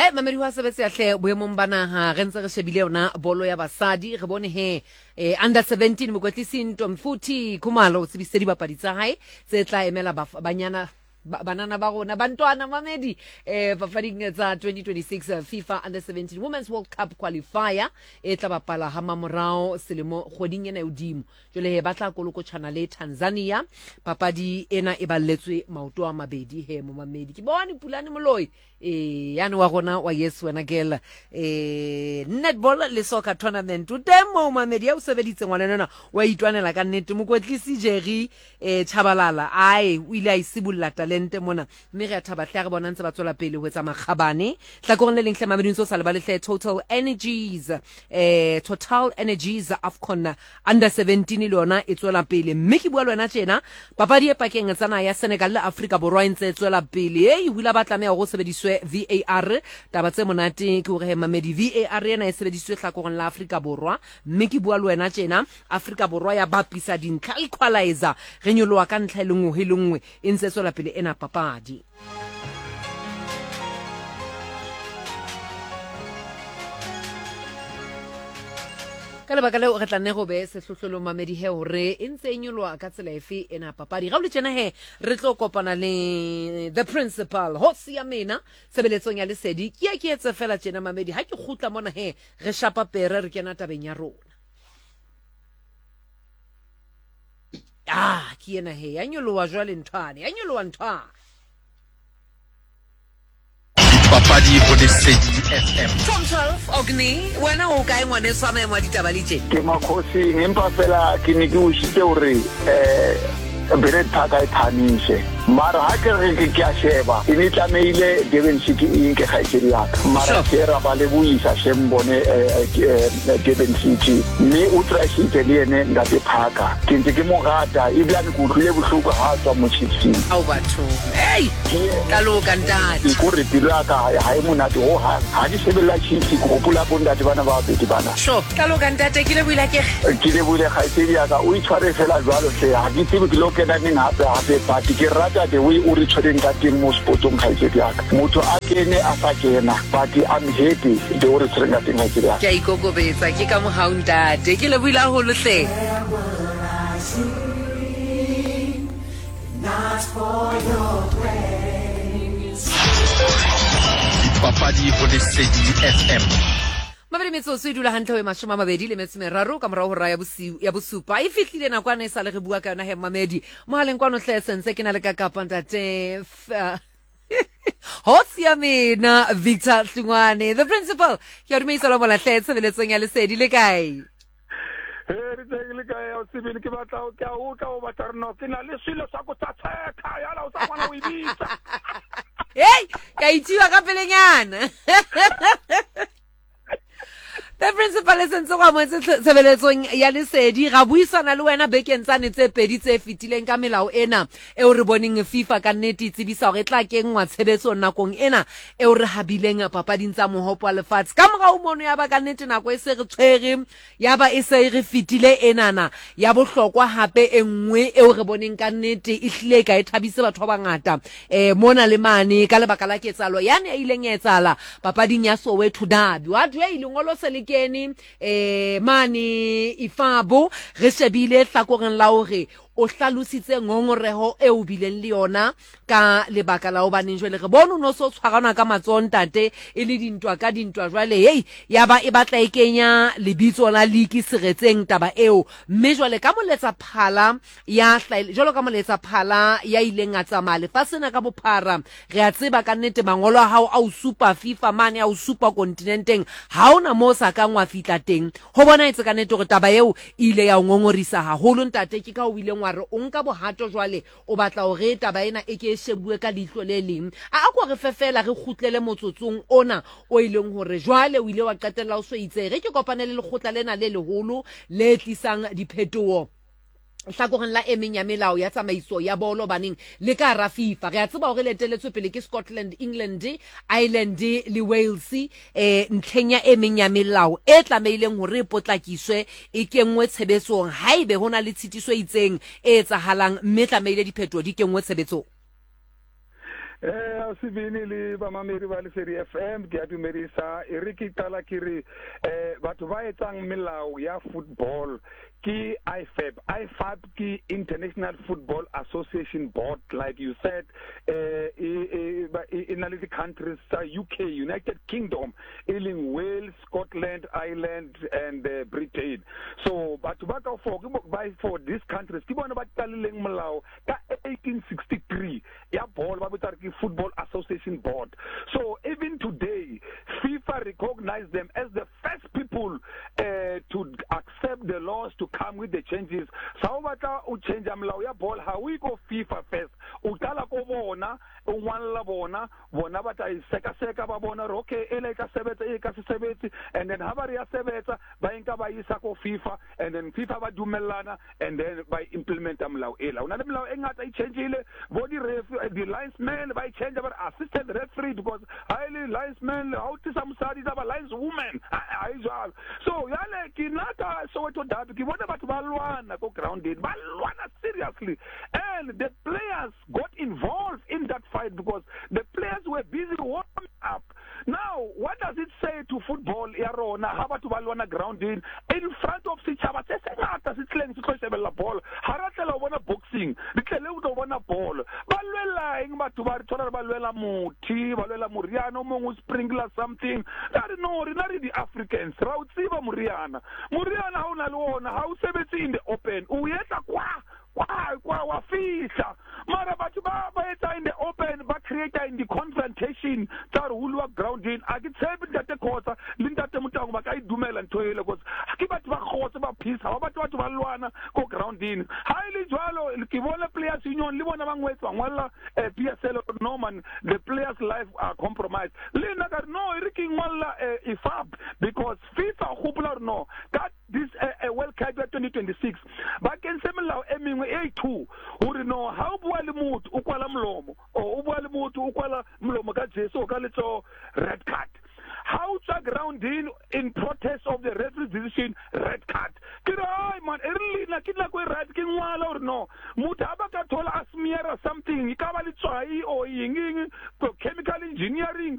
Hai mamedi wa sebetse ya hle boemong bana ha re ntse re shebile yona bolo ya basadi re bone he under 17 mokwetlisi Ntomfuthi Khumalo o tsebisedi bapadi tsa hae tse tla emela banyana banana ba rona bantwana mamedi papading tsa 2026 FIFA under 17 Women's World Cup qualifier e tla bapala ha mamorao selemo kgoding ena udimo jole he batla koloko channel le Tanzania papadi ena e balletswe maoto a mabedi he mo mamedi ke bone pulane moloi yana wa rona wa yes wena girl netball le soccer tournament o temo mamedi ya o sebeditse ngwanana wa itwanela ka nnete mokwetlisi Jerry Chabalala ai o ile a isibulla talente mona mme re a thaba hle re bona ntse ba tswela pele ho etsa makgabane tla go nne lenhle mamedi ntse o sa le ba le hle Total Energies Afcon under 17 le yona e tswela pele mme ke bua le wena tjena papadi e pakeng tsana ya Senegal le Africa Borwa ntse tswela pele hula ba tlameha go sebediswe VAR taba tse monate ke hore he mamedi VAR ena e sebediswe hlakoreng la Africa Borwa mme ke bua le wena tjena Africa Borwa ya bapisa dintlha equalizer re nyoloa ka ntlha le nngwe e ntse tswela pele ena papadi ka lebaka leo re tla nne go be sehlohlolo mamedi he hore e ntse e nyoloa ka tsela efe ena papadi ga o le tjena he re tlo kopana le the principal Hosi ya mena sebeletsong ya lesedi ke etse fela tjena mamedi ha ke khutla mona he re shapa pere re kena tabeng ya rona ke ena he ya nyoloa jwale nthwane ya nyoloa nthwane papadi go lesedi FM From 12 Ogni wena o kae ngwane sa maemo a ditaba le tjena ke makhosi empa fela ke ne ke ushitse hore bere thaka e thamise mara ha ke re ke a sheba e tlameile Durban City e ke khaitsedi ya mara ke ra ba le buisa shembone Durban City me o trashite le ene ngate phaka ke ntse ke mo gata e bla ke utlwile bohloko ha tswa mo Chiefs au batho hey kaloka ntati ko re dira ka ha e monate ho ha di sebela Chiefs ko pula bondate bana ba bedi bana sho kaloka ntate ke le buila ke le buile khaitsedi ya ka o itshware fela jwalo hle ha di tsebe ke lo kena neng hape party ke rata the way o re tshwereng ka teng mo sportong khaitsedi ya ka motho a kene a sa kena but I'm happy the o re tshwereng ka teng khaitsedi ya ka ke ikokobetsa ke ka mo haundate ke le buila ho lohle not for your praise. papadi go lesedi FM mabedi metsotso e dula hantle ho mashome a mabedi le metso meraro ka morao ho ra ya bosupa e fihlile nakwana e sa le re bua ka yona he mamedi mohaleng kwano hle sense ke na le ka kapa ntate Hosi ya mena Victor Hlungwane the principal ke a dumedisa la mola hle sebeletsong ya lesedi le kae re tsegile ka ya sibili ke batla ke a utlwa o batla rena ke na le silo sa go tsatseka ya la o tsa bona o ibitsa hey ka itiwa ka pelenyana The principal is ntse go mo sebeletsong ya lesedi ga buisana le wena bekeng tsane tse pedi tse fitileng ka melao ena e o re boneng FIFA ka nnete tsebisa gore tla kengwa tshebetso nakong ena e o re habileng papading tsa mohopo wa lefatshe ka morao mono ya ba ka nnete nako e se re tshwere ya ba e se re fitile enana ya bohlokwa hape e nngwe e o re boneng ka nnete e hlile ka e thabise batho ba bangata mona le mane ka lebaka la ketsalo yane e ileng ya etsala papading ya Soweto Derby wa dwe ile ngolo se keni mane ifabo re shebile hlakoreng la hore o hlalositse ngongoreho e o bileng le yona ka lebaka la obaneng jwale re bona no so tshwarana ka matsontate e le dintwa ka dintwa jwale hey yaba e batla e kenya lebitso la league seretseng taba eo mme jwale ka moletsa phala ya jwalo ka moletsa phala ya ileng a tsamaya lefasena ka bophara re a tseba ka nnete mangolo a hao a o super FIFA mane a o super continenteng ha ona mo sa ka ngwa fitla teng ho bona itse ka nnete gore taba eo ile ya ngongorisa haholo ntate ke ka o ile re o nka bohato jwale o batla o re taba ena e ke shebue ka dihlo le leng a go re fefela re khutlele motsotsong ona o ileng hore jwale o ile wa qetella o so itse re ke kopanele le khutla lena le leholo le tlisang diphetoho hlakoreng la emeng ya melao ya tsamaiso ya bolo baneng le ka ra FIFA re a tseba hore le teletswe pele ke Scotland, England, Ireland le Wales ntlheng ya emeng ya melao e tlameileng hore potlakiswe e kengwe tshebetsong haibe hona le tshitiso itseng e etsahalang mme tlameile diphetho di kengwe tshebetsong Sibini le ba mamedi ba le Sedi FM ke a dumedisa e re ke tala ke re batho ba etsang melao ya football ki IFAB ki International Football Association Board, like you said, in a little countries, UK, United Kingdom, Wales, Scotland, Ireland, and Britain. So, but for these countries, keep on about 1863, yeah, Football Association Board. So, even today, FIFA recognized them as the first people to accept the laws to come with the changes. So bata u change amlaw ya ball how we go FIFA first. Utala ko bona, unwanla bona bata iseka ba bona okay ele ka sebetsa and then habari ya sebetsa ba inka ba isa ko FIFA and then FIFA ba dumellana and then by implement amlaw ela. Una amlaw engata I change ile body ref the linesman by change about assistant referee because highly linesman out some studies about lineswoman. So yale kinata so to that ki bona batho ba lwana go grounded ba lwana seriously and the players got involved in that fight because the players were busy warming up. Now what does it say to football ya rona ha batho ba lwana grounded in front of sechaba se sengata se tleng se tloshebella ball haratela o bona boxing di tlele o bona ball ba lwela eng batho ba tsona ba lwela muthi ba lwela muriano mongwe sprinkler something that no re the Africans ra o tsiba muriana ha una le wona ha o sebetse in the open o yetla kwa wa fihla mara batho ba etsa in the open ba create in the confrontation tsa hulwa grounding a ke tsebe ntate khotsa le ntate Motango ba ka idumela nthoele because ke batho ba khotsa ba peace ha batho ba lwana ko grounding highly jwalo ke bona players union le bona bangwetsa ngwala PSL Norman the players life are compromised le na ka no re ke ngwala IFAB because FIFA khopula no that this World Cup 2026 ba ken semela emingwe A2 uri no how bua le motho o kwala mlomo o bua le motho o kwala mlomo ka Jesu ka letso red card. How to ground in protest of the referee decision red card. Kira man early na kitla ko red king wala or no mutha ba ka thola asmiera something ikaba le tswai o ying chemical engineering